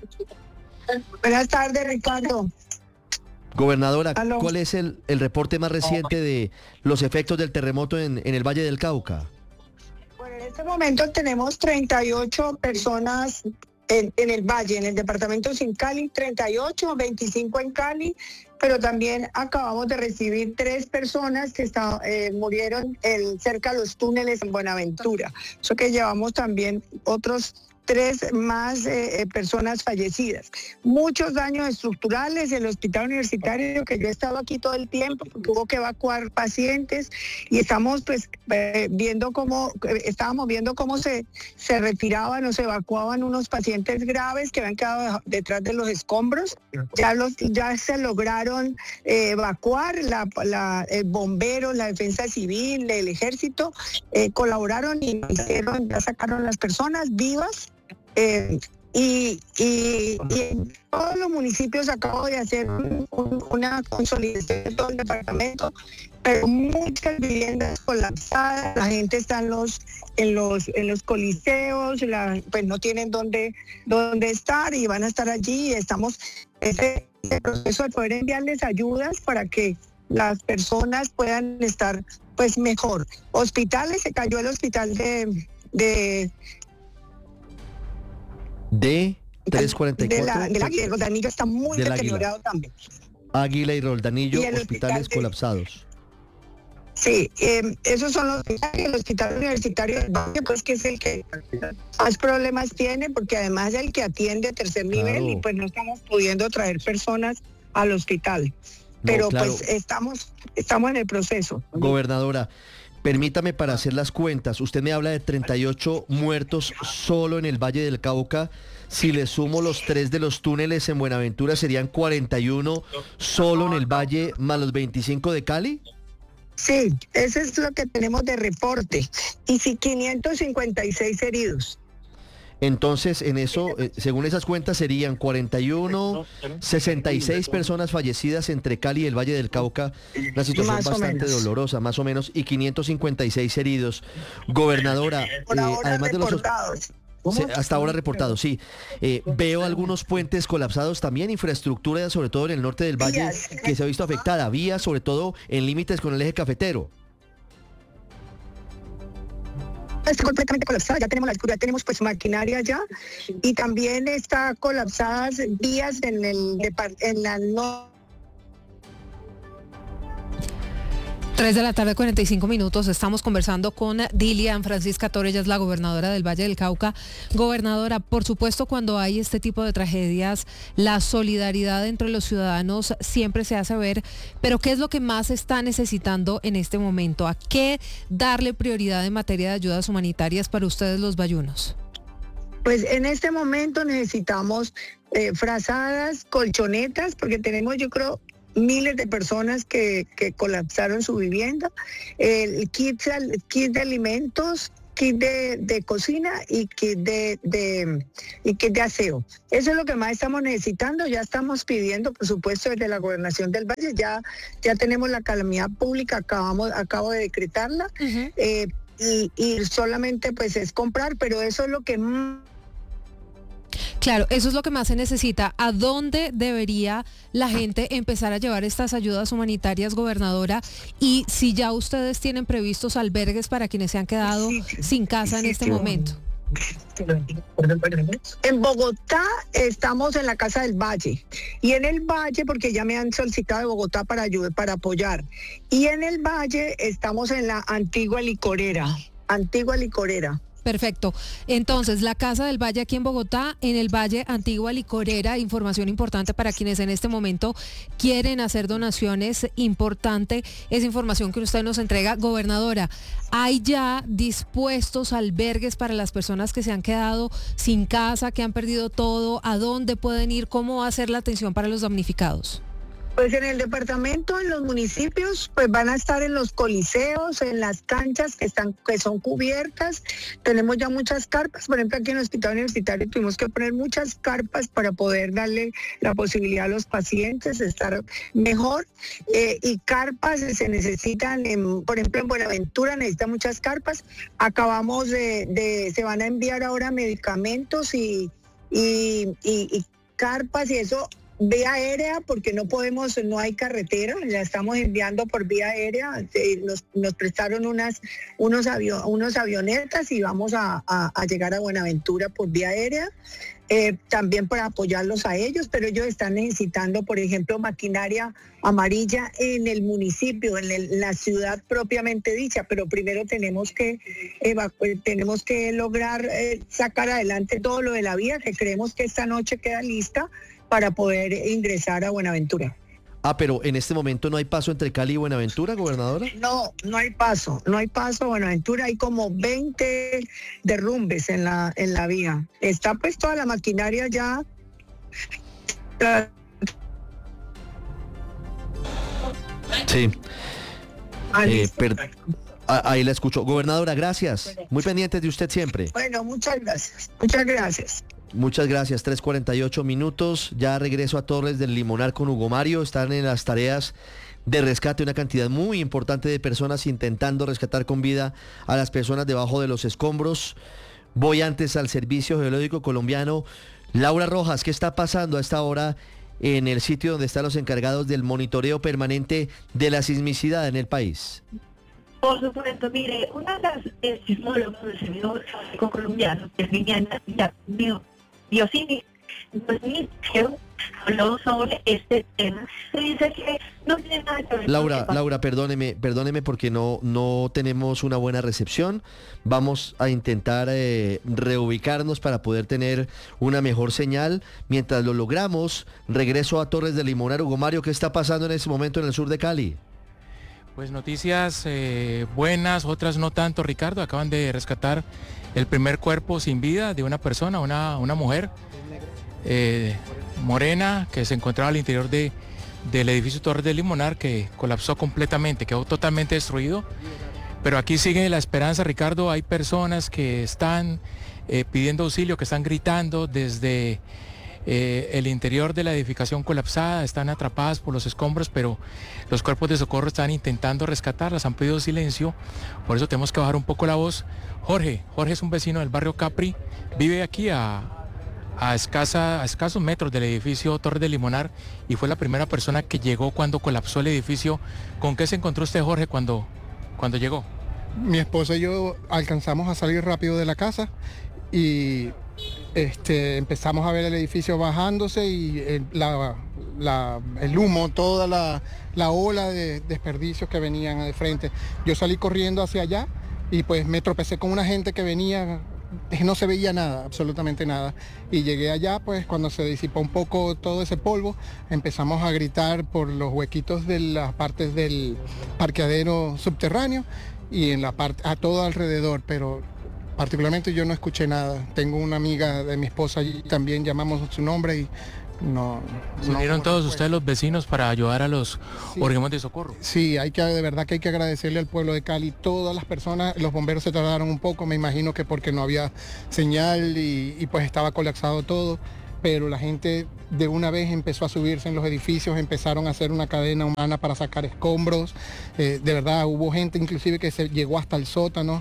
Buenas tardes, Ricardo. Gobernadora, ¿Aló? ¿Cuál es el reporte más reciente de los efectos del terremoto en el Valle del Cauca? Bueno, en este momento tenemos 38 personas en el Valle, en el departamento de Cali, 38, 25 en Cali, pero también acabamos de recibir 3 personas que murieron cerca de los túneles en Buenaventura. Eso que llevamos también otros 3 más personas fallecidas. Muchos daños estructurales, el hospital universitario, que yo he estado aquí todo el tiempo, porque hubo que evacuar pacientes y estamos pues estábamos viendo cómo se retiraban o se evacuaban unos pacientes graves que habían quedado detrás de los escombros. Ya se lograron evacuar, bomberos, la defensa civil, el ejército colaboraron y ya sacaron las personas vivas. Y en todos los municipios acabo de hacer una consolidación de todo el departamento, pero muchas viviendas colapsadas, la gente está en los coliseos, pues no tienen dónde estar y van a estar allí. Estamos en ese proceso de poder enviarles ayudas para que las personas puedan estar pues mejor. Hospitales, se cayó el hospital de 344. Del Águila y Roldanillo está muy deteriorado también. Águila y Roldanillo, y hospitales colapsados. Sí, esos son los hospitales. El hospital universitario del Valle, pues que es el que más problemas tiene, porque además es el que atiende tercer nivel y pues no estamos pudiendo traer personas al hospital. Pero pues estamos en el proceso. Gobernadora, permítame para hacer las cuentas. Usted me habla de 38 muertos solo en el Valle del Cauca. Si le sumo los 3 de los túneles en Buenaventura, ¿serían 41 solo en el Valle más los 25 de Cali? Sí, eso es lo que tenemos de reporte. Y sí, 556 heridos. Entonces, en eso, según esas cuentas, serían 41, 66 personas fallecidas entre Cali y el Valle del Cauca, una situación bastante dolorosa, más o menos, y 556 heridos. Gobernadora, además de los... Hasta ahora reportado, sí. Veo algunos puentes colapsados, también infraestructura, sobre todo en el norte del valle, que se ha visto afectada, vías, sobre todo en límites con el eje cafetero. Está completamente colapsada, ya tenemos pues maquinaria ya, y también está colapsadas vías en la 3 de la tarde, 45 minutos. Estamos conversando con Dilian Francisca Toro, ella es la gobernadora del Valle del Cauca. Gobernadora, por supuesto, cuando hay este tipo de tragedias, la solidaridad entre los ciudadanos siempre se hace ver, pero ¿qué es lo que más está necesitando en este momento? ¿A qué darle prioridad en materia de ayudas humanitarias para ustedes los bayunos? Pues en este momento necesitamos frazadas, colchonetas, porque tenemos, yo creo, miles de personas que colapsaron su vivienda, el kit de alimentos, kit de cocina y kit de aseo. Eso es lo que más estamos necesitando. Ya estamos pidiendo, por supuesto, desde la Gobernación del Valle, ya tenemos la calamidad pública, acabo de decretarla, y solamente pues es comprar, pero eso es lo que... Claro, eso es lo que más se necesita. ¿A dónde debería la gente empezar a llevar estas ayudas humanitarias, gobernadora? Y si ya ustedes tienen previstos albergues para quienes se han quedado sin casa en este momento. En Bogotá estamos en la Casa del Valle, y en el Valle, porque ya me han solicitado de Bogotá para apoyar, y en el Valle estamos en la Antigua Licorera. Perfecto. Entonces, la Casa del Valle aquí en Bogotá, en el Valle Antigua Licorera, información importante para quienes en este momento quieren hacer donaciones, importante esa información que usted nos entrega. Gobernadora, ¿hay ya dispuestos albergues para las personas que se han quedado sin casa, que han perdido todo? ¿A dónde pueden ir? ¿Cómo va a ser la atención para los damnificados? Pues en el departamento, en los municipios, pues van a estar en los coliseos, en las canchas que son cubiertas. Tenemos ya muchas carpas, por ejemplo aquí en el hospital universitario tuvimos que poner muchas carpas para poder darle la posibilidad a los pacientes de estar mejor, y carpas se necesitan, por ejemplo en Buenaventura necesitan muchas carpas. Acabamos se van a enviar ahora medicamentos y carpas y eso. Vía aérea, porque no hay carretera, la estamos enviando por vía aérea. Nos prestaron unas avionetas y vamos a llegar a Buenaventura por vía aérea, también para apoyarlos a ellos, pero ellos están necesitando, por ejemplo, maquinaria amarilla en el municipio, en la ciudad propiamente dicha, pero primero tenemos que lograr sacar adelante todo lo de la vía, que creemos que esta noche queda lista para poder ingresar a Buenaventura. Pero en este momento no hay paso entre Cali y Buenaventura, gobernadora. No hay paso a Buenaventura, hay como 20 derrumbes en la vía. Está pues toda la maquinaria ya. Sí. Ahí la escucho. Gobernadora, gracias. Muy pendientes de usted siempre. Bueno, muchas gracias. Muchas gracias, 3:48 minutos, ya regreso a Torres del Limonar con Hugo Mario, están en las tareas de rescate una cantidad muy importante de personas intentando rescatar con vida a las personas debajo de los escombros. Voy antes al Servicio Geológico Colombiano. Laura Rojas, ¿qué está pasando a esta hora en el sitio donde están los encargados del monitoreo permanente de la sismicidad en el país? Por supuesto, mire, una de las sismólogos del Servicio Geológico Colombiano, que es Viviana Biosini, habló sobre este tema. Se dice que no tiene nada que ver. Laura, perdóneme porque no tenemos una buena recepción. Vamos a intentar reubicarnos para poder tener una mejor señal. Mientras lo logramos, regreso a Torres del Limonar. Hugo Mario, ¿qué está pasando en este momento en el sur de Cali? Pues noticias buenas, otras no tanto, Ricardo. Acaban de rescatar el primer cuerpo sin vida de una persona, una mujer morena, que se encontraba al interior del edificio Torres del Limonar, que colapsó completamente, quedó totalmente destruido. Pero aquí sigue la esperanza, Ricardo. Hay personas que están pidiendo auxilio, que están gritando desde el interior de la edificación colapsada, están atrapadas por los escombros, pero los cuerpos de socorro están intentando rescatarlas, han pedido silencio, por eso tenemos que bajar un poco la voz. Jorge es un vecino del barrio Capri, vive aquí a escasos metros del edificio Torres de Limonar y fue la primera persona que llegó cuando colapsó el edificio. ¿Con qué se encontró usted, Jorge, cuando llegó? Mi esposa y yo alcanzamos a salir rápido de la casa y empezamos a ver el edificio bajándose y el humo, toda la ola de desperdicios que venían de frente. Yo salí corriendo hacia allá y pues me tropecé con una gente que venía, no se veía nada, absolutamente nada. Y llegué allá, pues cuando se disipó un poco todo ese polvo, empezamos a gritar por los huequitos de las partes del parqueadero subterráneo y en la parte a todo alrededor, pero particularmente yo no escuché nada. Tengo una amiga de mi esposa allí, también llamamos su nombre y no. ¿Se unieron todos ustedes los vecinos para ayudar a los organismos de socorro? Sí, de verdad que hay que agradecerle al pueblo de Cali, todas las personas. Los bomberos se tardaron un poco, me imagino que porque no había señal y pues estaba colapsado todo, pero la gente de una vez empezó a subirse en los edificios, empezaron a hacer una cadena humana para sacar escombros. De verdad hubo gente inclusive que se llegó hasta el sótano.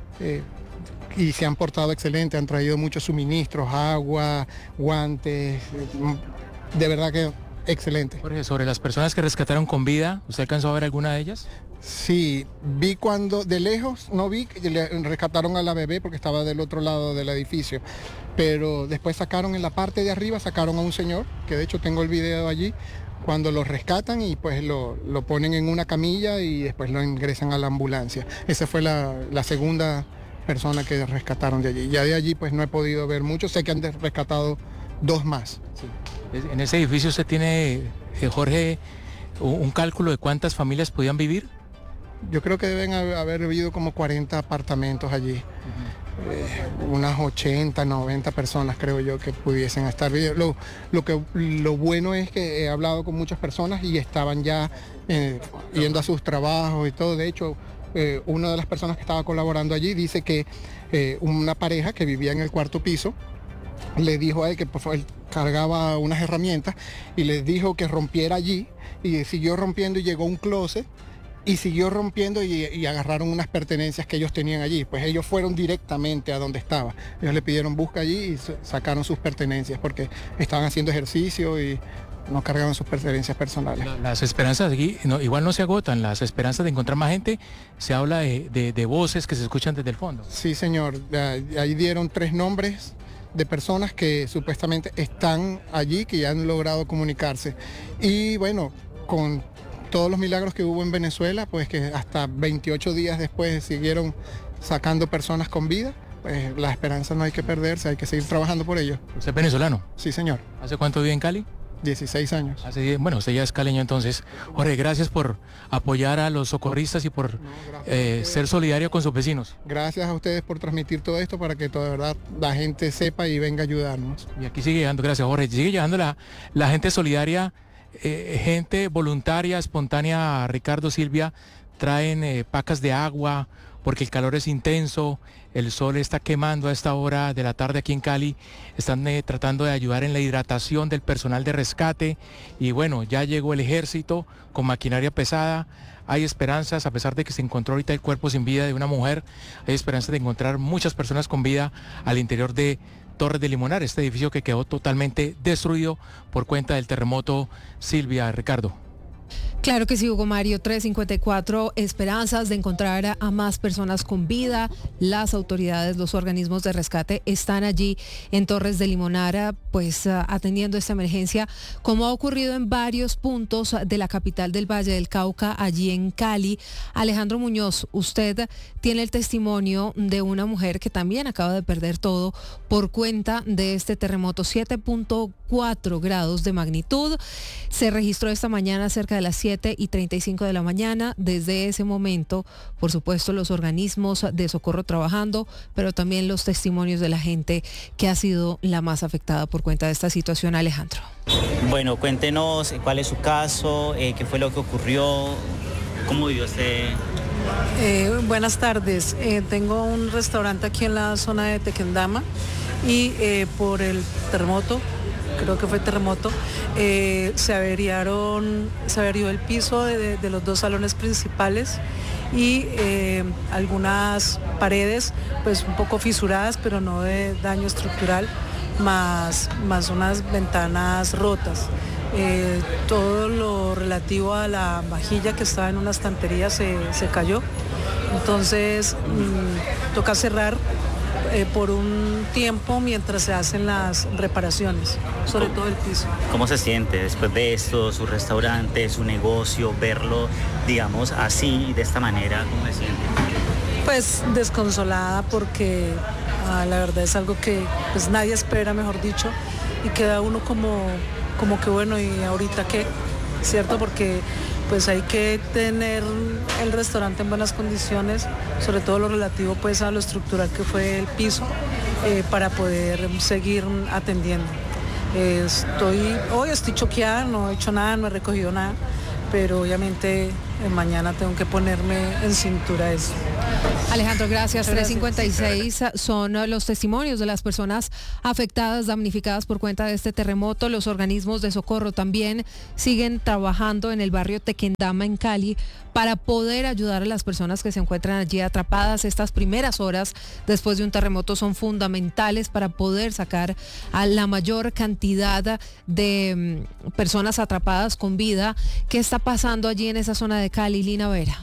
Y se han portado excelente, han traído muchos suministros, agua, guantes, de verdad que excelente. Jorge, sobre las personas que rescataron con vida, ¿usted alcanzó a ver alguna de ellas? Sí, vi cuando, de lejos no vi, rescataron a la bebé porque estaba del otro lado del edificio, pero después sacaron en la parte de arriba, sacaron a un señor, que de hecho tengo el video allí, cuando lo rescatan y pues lo ponen en una camilla y después lo ingresan a la ambulancia. Esa fue la segunda persona que rescataron de allí. Ya de allí pues no he podido ver mucho, sé que han rescatado 2 más. Sí. En ese edificio usted tiene, Jorge, un cálculo de cuántas familias podían vivir. Yo creo que deben haber vivido como 40 apartamentos allí. Unas 80, 90 personas creo yo que pudiesen estar viviendo. Lo bueno es que he hablado con muchas personas y estaban ya yendo a sus trabajos y todo. De hecho, una de las personas que estaba colaborando allí dice que una pareja que vivía en el 4º piso le dijo a él que por favor, él cargaba unas herramientas y les dijo que rompiera allí y siguió rompiendo y llegó a un closet y siguió rompiendo y agarraron unas pertenencias que ellos tenían allí. Pues ellos fueron directamente a donde estaba. Ellos le pidieron busca allí y sacaron sus pertenencias porque estaban haciendo ejercicio y no cargaban sus pertenencias personales. Las esperanzas aquí igual no se agotan, las esperanzas de encontrar más gente, se habla de voces que se escuchan desde el fondo. Sí, señor, ahí dieron 3 nombres de personas que supuestamente están allí, que ya han logrado comunicarse. Y bueno, con todos los milagros que hubo en Venezuela, pues que hasta 28 días después siguieron sacando personas con vida, pues la esperanza no hay que perderse, hay que seguir trabajando por ello. ¿Usted es venezolano? Sí, señor. ¿Hace cuánto vive en Cali? 16 años. Bueno, usted ya es caleño entonces. Jorge, gracias por apoyar a los socorristas y por ser solidario con sus vecinos. Gracias a ustedes por transmitir todo esto para que toda verdad la gente sepa y venga a ayudarnos. Y aquí sigue llegando, gracias Jorge, sigue llegando la gente solidaria, gente voluntaria, espontánea. Ricardo, Silvia, traen pacas de agua porque el calor es intenso, el sol está quemando a esta hora de la tarde aquí en Cali, están tratando de ayudar en la hidratación del personal de rescate y bueno, ya llegó el ejército con maquinaria pesada. Hay esperanzas, a pesar de que se encontró ahorita el cuerpo sin vida de una mujer, hay esperanzas de encontrar muchas personas con vida al interior de Torres de Limonar, este edificio que quedó totalmente destruido por cuenta del terremoto. Silvia, Ricardo. Claro que sí, Hugo Mario, 354, esperanzas de encontrar a más personas con vida. Las autoridades, los organismos de rescate están allí en Torres de Limonar, pues atendiendo esta emergencia, como ha ocurrido en varios puntos de la capital del Valle del Cauca, allí en Cali. Alejandro Muñoz, usted tiene el testimonio de una mujer que también acaba de perder todo por cuenta de este terremoto, 7.4 grados de magnitud. Se registró esta mañana cerca de las 7:35 de la mañana. Desde ese momento, por supuesto, los organismos de socorro trabajando, pero también los testimonios de la gente que ha sido la más afectada por cuenta de esta situación. Alejandro. Bueno, cuéntenos cuál es su caso, qué fue lo que ocurrió, cómo vivió Buenas tardes. Tengo un restaurante aquí en la zona de Tequendama y por el terremoto, creo que fue terremoto, se averió el piso de los 2 salones principales y algunas paredes pues un poco fisuradas, pero no de daño estructural, más unas ventanas rotas. Todo lo relativo a la vajilla que estaba en una estantería se cayó, entonces toca cerrar por un tiempo mientras se hacen las reparaciones, sobre todo el piso. ¿Cómo se siente después de esto, su restaurante, su negocio, verlo, digamos, así, de esta manera? ¿Cómo se siente? Pues desconsolada porque la verdad es algo que pues nadie espera, mejor dicho, y queda uno como que bueno, ¿y ahorita qué? ¿Cierto? Porque pues hay que tener el restaurante en buenas condiciones, sobre todo lo relativo pues a lo estructural que fue el piso, para poder seguir atendiendo. Hoy estoy choqueada, no he hecho nada, no he recogido nada, pero obviamente mañana tengo que ponerme en cintura eso. Alejandro, gracias. 356 son los testimonios de las personas afectadas, damnificadas por cuenta de este terremoto. Los organismos de socorro también siguen trabajando en el barrio Tequendama en Cali para poder ayudar a las personas que se encuentran allí atrapadas. Estas primeras horas después de un terremoto son fundamentales para poder sacar a la mayor cantidad de personas atrapadas con vida. ¿Qué está pasando allí en esa zona de Cali, Lina Vera?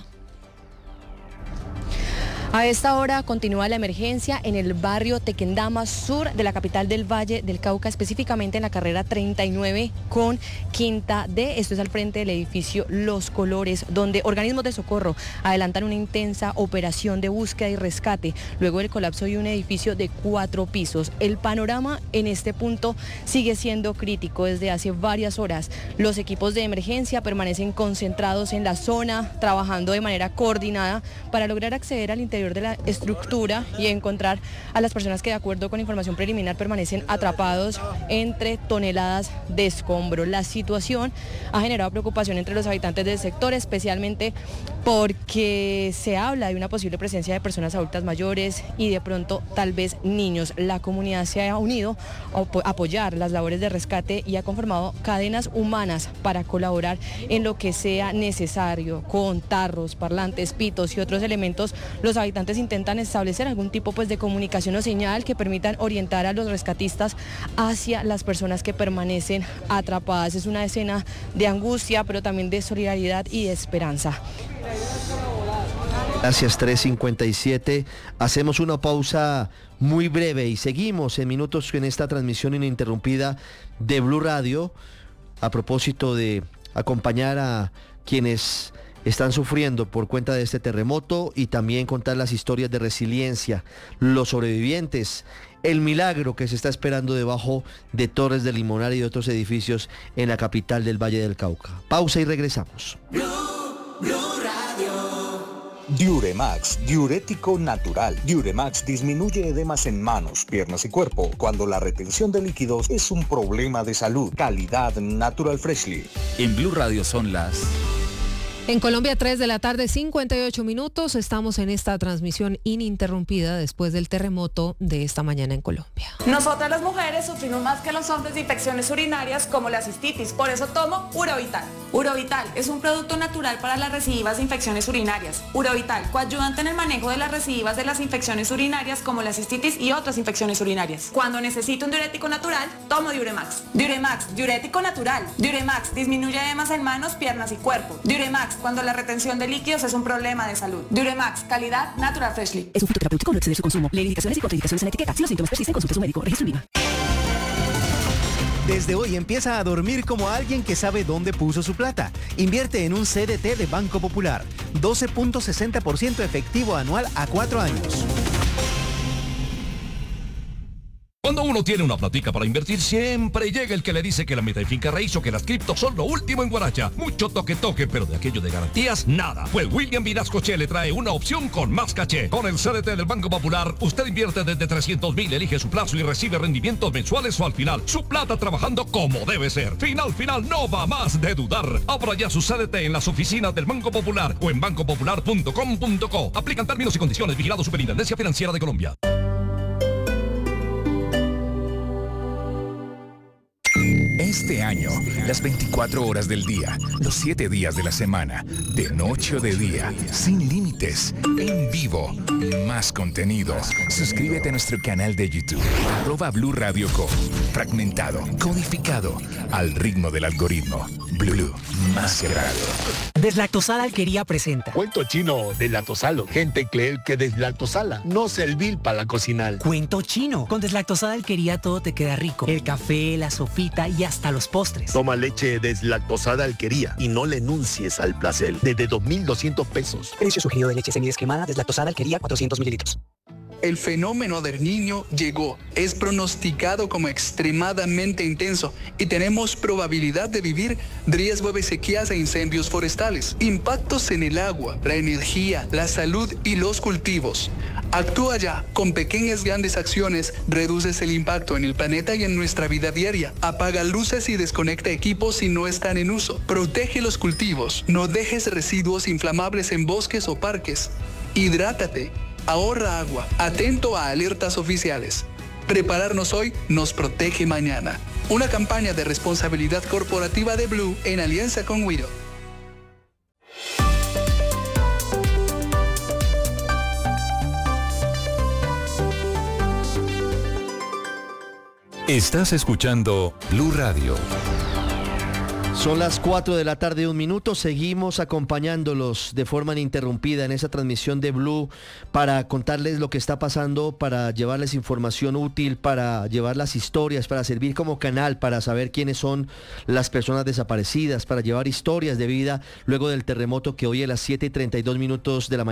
A esta hora continúa la emergencia en el barrio Tequendama Sur de la capital del Valle del Cauca, específicamente en la carrera 39 con Quinta D. Esto es al frente del edificio Los Colores, donde organismos de socorro adelantan una intensa operación de búsqueda y rescate luego del colapso de un edificio de 4 pisos. El panorama en este punto sigue siendo crítico desde hace varias horas. Los equipos de emergencia permanecen concentrados en la zona, trabajando de manera coordinada para lograr acceder al interior de la estructura y encontrar a las personas que, de acuerdo con información preliminar, permanecen atrapados entre toneladas de escombro. La situación ha generado preocupación entre los habitantes del sector, especialmente porque se habla de una posible presencia de personas adultas mayores y de pronto tal vez niños. La comunidad se ha unido a apoyar las labores de rescate y ha conformado cadenas humanas para colaborar en lo que sea necesario, con tarros, parlantes, pitos y otros elementos. Los habitantes intentan establecer algún tipo de comunicación o señal que permitan orientar a los rescatistas hacia las personas que permanecen atrapadas. Es una escena de angustia, pero también de solidaridad y de esperanza. Gracias, 357. Hacemos una pausa muy breve y seguimos en minutos en esta transmisión ininterrumpida de Blue Radio, a propósito de acompañar a quienes están sufriendo por cuenta de este terremoto y también contar las historias de resiliencia, los sobrevivientes, el milagro que se está esperando debajo de Torres del Limonar y de otros edificios en la capital del Valle del Cauca. Pausa y regresamos. Diuremax, diurético natural. Diuremax disminuye edemas en manos, piernas y cuerpo cuando la retención de líquidos es un problema de salud. Calidad Natural Freshly. En Blue Radio son las... En Colombia, 3 de la tarde, 58 minutos. Estamos en esta transmisión ininterrumpida después del terremoto de esta mañana en Colombia. Nosotras las mujeres sufrimos más que los hombres de infecciones urinarias como la cistitis. Por eso tomo Urovital. Urovital es un producto natural para las recidivas de infecciones urinarias. Urovital, coayudante en el manejo de las recidivas de las infecciones urinarias como la cistitis y otras infecciones urinarias. Cuando necesito un diurético natural, tomo Diuremax. Diuremax, diurético natural. Diuremax disminuye edemas en manos, piernas y cuerpo. Diuremax, cuando la retención de líquidos es un problema de salud. Diuremax, calidad Natural Freshly. Es un fitoterapéutico, no exceder su consumo. Lee indicaciones y contraindicaciones en la etiqueta. Si los síntomas persisten, consulte a su médico. Registro INVIMA. Desde hoy empieza a dormir como alguien que sabe dónde puso su plata. Invierte en un CDT de Banco Popular. 12.60% efectivo anual a 4 años. Cuando uno tiene una platica para invertir, siempre llega el que le dice que la meta de finca raíz o que las criptos son lo último en Guaracha. Mucho toque, pero de aquello de garantías, nada. Pues William Vinascoche le trae una opción con más caché. Con el CDT del Banco Popular, usted invierte desde 300.000, elige su plazo y recibe rendimientos mensuales o al final. Su plata trabajando como debe ser. Final, no va más de dudar. Abra ya su CDT en las oficinas del Banco Popular o en bancopopular.com.co. Aplican términos y condiciones. Vigilado Superintendencia Financiera de Colombia. Este año, las 24 horas del día, los 7 días de la semana, de noche o de día, sin límites, en vivo, más contenido. Suscríbete a nuestro canal de YouTube, @Blue Radio Co. Fragmentado, codificado, al ritmo del algoritmo. Blue, más grado. Deslactosada Alquería presenta Cuento chino deslactosalo. Gente cree que deslactosala no servir para la cocinar. Cuento chino. Con Deslactosada Alquería todo te queda rico. El café, la sopita y hasta los postres. Toma leche deslactosada Alquería y no le enuncies al placer. Desde 2.200 pesos. Precio sugerido de leche semidescremada Deslactosada Alquería 400 mililitros. El fenómeno del Niño llegó, es pronosticado como extremadamente intenso y tenemos probabilidad de vivir riesgo de sequías e incendios forestales, impactos en el agua, la energía, la salud y los cultivos. Actúa ya, con pequeñas grandes acciones reduces el impacto en el planeta y en nuestra vida diaria. Apaga luces y desconecta equipos si no están en uso. Protege los cultivos, no dejes residuos inflamables en bosques o parques. Hidrátate. Ahorra agua, atento a alertas oficiales. Prepararnos hoy nos protege mañana. Una campaña de responsabilidad corporativa de Blue en alianza con Wido. Estás escuchando Blue Radio. Son las 4 de la tarde, 1 minuto. Seguimos acompañándolos de forma ininterrumpida en esa transmisión de Blue para contarles lo que está pasando, para llevarles información útil, para llevar las historias, para servir como canal, para saber quiénes son las personas desaparecidas, para llevar historias de vida luego del terremoto que hoy a las 7:32 de la mañana